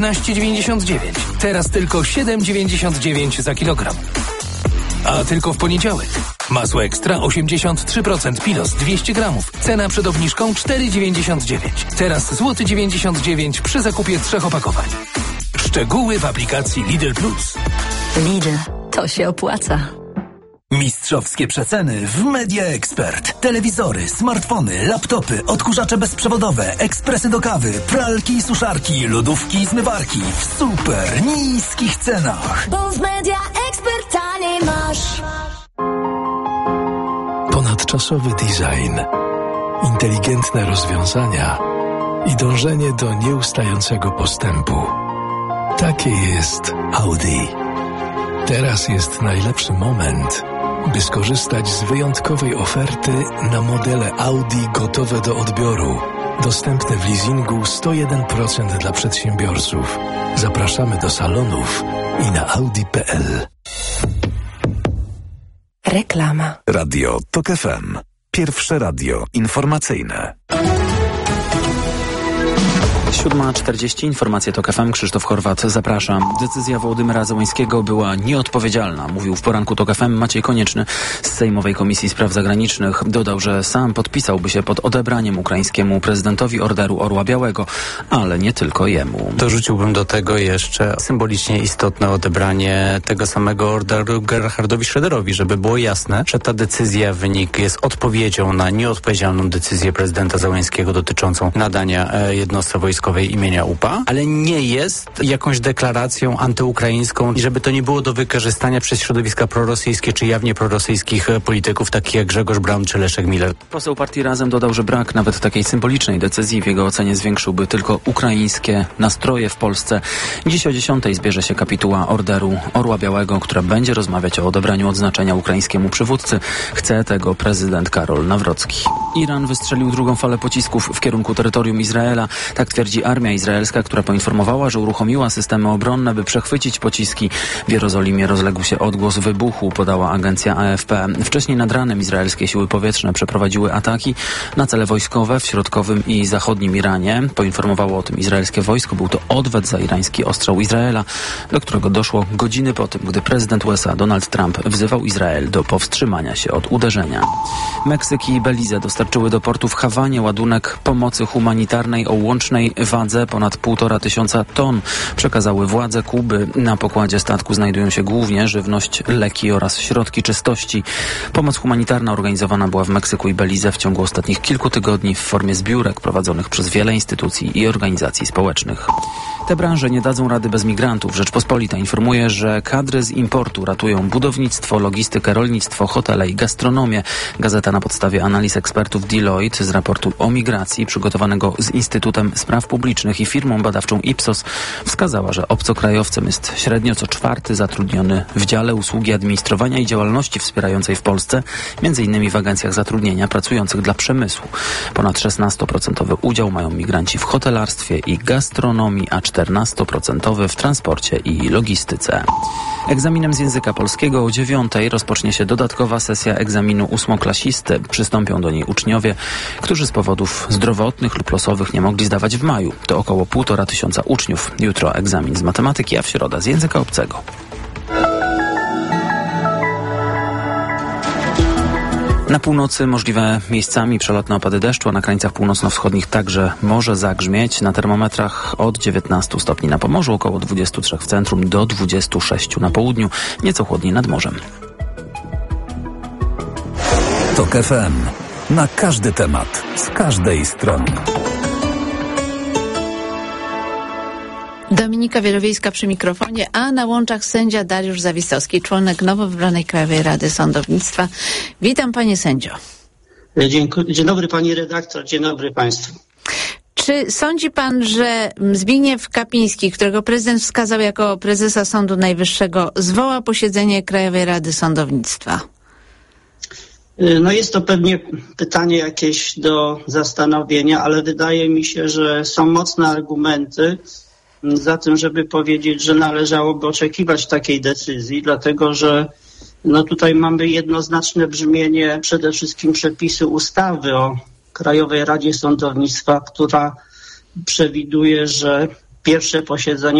15,99. Teraz tylko 7,99 za kilogram. A tylko w poniedziałek. Masło ekstra 83% Pilos 200 gramów. Cena przed obniżką 4,99. Teraz złoty 99 przy zakupie 3 opakowań. Szczegóły w aplikacji Lidl Plus. Lidl, to się opłaca. Mistrzowskie przeceny w Media Expert. Telewizory, smartfony, laptopy, odkurzacze bezprzewodowe, ekspresy do kawy, pralki i suszarki, lodówki i zmywarki w super niskich cenach. Bo w Media Expert taniej masz. Ponadczasowy design, inteligentne rozwiązania i dążenie do nieustającego postępu. Takie jest Audi. Teraz jest najlepszy moment, by skorzystać z wyjątkowej oferty na modele Audi gotowe do odbioru. Dostępne w leasingu 101% dla przedsiębiorców. Zapraszamy do salonów i na audi.pl. Reklama. Radio TOK FM. Pierwsze radio informacyjne. 7:40, informacje TOK FM, Krzysztof Horwat, zapraszam. Decyzja Wołodymyra Zełańskiego była nieodpowiedzialna, mówił w poranku TOK FM Maciej Konieczny z Sejmowej Komisji Spraw Zagranicznych. Dodał, że sam podpisałby się pod odebraniem ukraińskiemu prezydentowi Orderu Orła Białego, ale nie tylko jemu. Dorzuciłbym do tego jeszcze symbolicznie istotne odebranie tego samego orderu Gerhardowi Schröderowi, żeby było jasne, że ta decyzja, wynik jest odpowiedzią na nieodpowiedzialną decyzję prezydenta Zełańskiego dotyczącą nadania jednostce wojskowej imienia UPA, ale nie jest jakąś deklaracją antyukraińską i żeby to nie było do wykorzystania przez środowiska prorosyjskie czy jawnie prorosyjskich polityków takich jak Grzegorz Braun czy Leszek Miller. Poseł partii Razem dodał, że brak nawet takiej symbolicznej decyzji w jego ocenie zwiększyłby tylko ukraińskie nastroje w Polsce. Dziś o 10:00 zbierze się kapituła Orderu Orła Białego, która będzie rozmawiać o odebraniu odznaczenia ukraińskiemu przywódcy. Chce tego prezydent Karol Nawrocki. Iran wystrzelił drugą falę pocisków w kierunku terytorium Izraela. Tak twierdzi armia izraelska, która poinformowała, że uruchomiła systemy obronne, by przechwycić pociski. W Jerozolimie rozległ się odgłos wybuchu, podała agencja AFP. Wcześniej nad ranem izraelskie siły powietrzne przeprowadziły ataki na cele wojskowe w środkowym i zachodnim Iranie. Poinformowało o tym izraelskie wojsko. Był to odwet za irański ostrzał Izraela, do którego doszło godziny po tym, gdy prezydent USA Donald Trump wzywał Izrael do powstrzymania się od uderzenia. Meksyk i Belize dostarczyły do portu w Hawanie ładunek pomocy humanitarnej o łącznej wadze ponad 1500 ton. Przekazały władze Kuby. Na pokładzie statku znajdują się głównie żywność, leki oraz środki czystości. Pomoc humanitarna organizowana była w Meksyku i Belize w ciągu ostatnich kilku tygodni w formie zbiórek prowadzonych przez wiele instytucji i organizacji społecznych. Te branże nie dadzą rady bez migrantów. Rzeczpospolita informuje, że kadry z importu ratują budownictwo, logistykę, rolnictwo, hotele i gastronomię. Gazeta na podstawie analiz ekspertów Deloitte z raportu o migracji przygotowanego z Instytutem Spraw Publicznych i firmą badawczą Ipsos wskazała, że obcokrajowcem jest średnio co czwarty zatrudniony w dziale usługi administrowania i działalności wspierającej w Polsce, m.in. w agencjach zatrudnienia pracujących dla przemysłu. Ponad 16% udział mają migranci w hotelarstwie i gastronomii, a 14% w transporcie i logistyce. Egzaminem z języka polskiego o 9:00 rozpocznie się dodatkowa sesja egzaminu ósmoklasisty. Przystąpią do niej uczniowie, którzy z powodów zdrowotnych lub losowych nie mogli zdawać w maju. To około 1500 uczniów. Jutro egzamin z matematyki, a w środę z języka obcego. Na północy możliwe miejscami przelotne opady deszczu, a na krańcach północno-wschodnich także może zagrzmieć. Na termometrach od 19 stopni na Pomorzu, około 23 w centrum, do 26 na południu, nieco chłodniej nad morzem. TOK FM. Na każdy temat, z każdej strony. Dominika Wielowiejska przy mikrofonie, a na łączach sędzia Dariusz Zawistowski, członek nowo wybranej Krajowej Rady Sądownictwa. Witam, panie sędzio. Dzień dobry, pani redaktor, dzień dobry państwu. Czy sądzi pan, że Zbigniew Kapiński, którego prezydent wskazał jako prezesa Sądu Najwyższego, zwoła posiedzenie Krajowej Rady Sądownictwa? No jest to pewnie pytanie jakieś do zastanowienia, ale wydaje mi się, że są mocne argumenty za tym, żeby powiedzieć, że należałoby oczekiwać takiej decyzji, dlatego że tutaj mamy jednoznaczne brzmienie przede wszystkim przepisu ustawy o Krajowej Radzie Sądownictwa, która przewiduje, że pierwsze posiedzenie